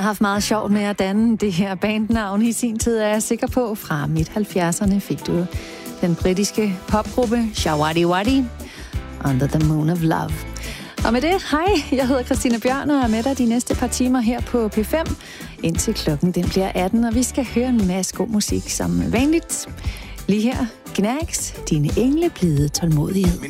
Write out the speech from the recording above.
Jeg har haft meget sjovt med at danne det her bandnavn i sin tid, er jeg sikker på. Fra midt-70'erne fik du den britiske popgruppe Shawadi Wadi, Under the Moon of Love. Og med det, hej, jeg hedder Christina Bjørn og er med dig de næste par timer her på P5, indtil klokken den bliver 18, og vi skal høre en masse god musik som vanligt. Lige her, Gnags, dine engle blide tålmodighed.